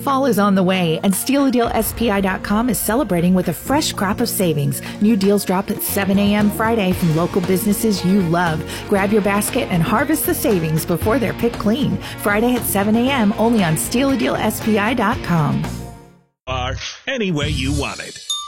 Fall is on the way, and StealADealSPI.com is celebrating with a fresh crop of savings. New deals drop at 7 a.m. Friday from local businesses you love. Grab your basket and harvest the savings before they're picked clean. Friday at 7 a.m. only on StealADealSPI.com. Any way you want it.